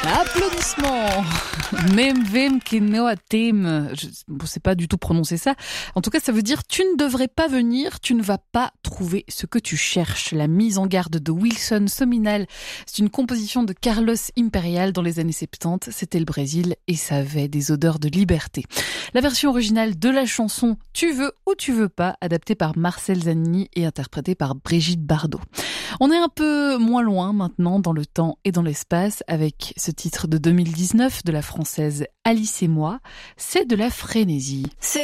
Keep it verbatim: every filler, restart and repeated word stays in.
Applaudissements. Même vem que no atem. Je ne sais pas du tout prononcer ça. En tout cas, ça veut dire tu ne devrais pas venir, tu ne vas pas trouver ce que tu cherches. La mise en garde de Wilson Sominal, c'est une composition de Carlos Imperial dans les années soixante-dix. C'était le Brésil et ça avait des odeurs de liberté. La version originale de la chanson Tu veux ou tu veux pas, adaptée par Marcel Zanini et interprétée par Brigitte Bardot. On est un peu moins loin maintenant dans le temps et dans l'espace avec ce titre de deux mille dix-neuf de la française Alice et moi. C'est de la frénésie. C'est